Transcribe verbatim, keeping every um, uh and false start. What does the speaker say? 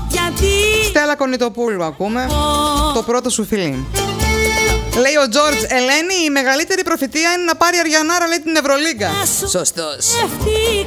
Στέλλα Κονιτοπούλου ακούμε. Το πρώτο σου φιλί. Λέει ο Τζόρτζ, Ελένη, η μεγαλύτερη προφητεία είναι να πάρει Αριανάρα, λέει, την Ευρωλίγκα. Σωστός.